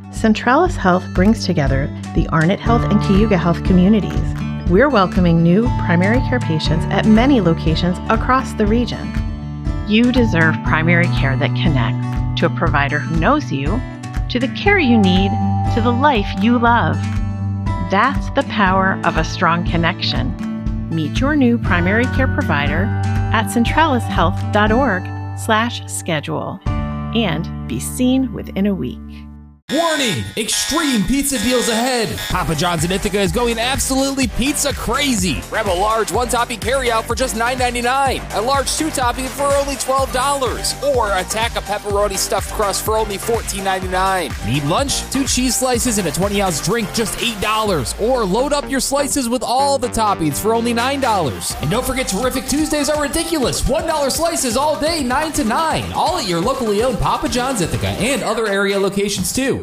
Centralis Health brings together the Arnott Health and Cayuga Health communities. We're welcoming new primary care patients at many locations across the region. You deserve primary care that connects to a provider who knows you, to the care you need, to the life you love. That's the power of a strong connection. Meet your new primary care provider at centralishealth.org/schedule and be seen within a week. Warning! Extreme pizza deals ahead! Papa John's in Ithaca is going absolutely pizza crazy! Grab a large one-topping carryout for just $9.99, a large two-topping for only $12, or attack a pepperoni stuffed crust for only $14.99. Need lunch? 2 cheese slices and a 20-ounce drink, just $8, or load up your slices with all the toppings for only $9. And don't forget Terrific Tuesdays are ridiculous! $1 slices all day, 9 to 9, all at your locally owned Papa John's Ithaca and other area locations too.